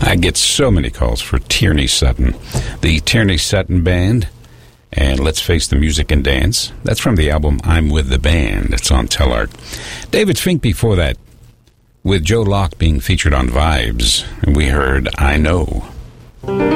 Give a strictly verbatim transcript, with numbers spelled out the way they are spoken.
I get so many calls for Tierney Sutton. The Tierney Sutton Band and Let's Face the Music and Dance. That's from the album I'm With the Band. It's on Telarc. David Fink before that, with Joe Locke being featured on Vibes. And we heard I Know.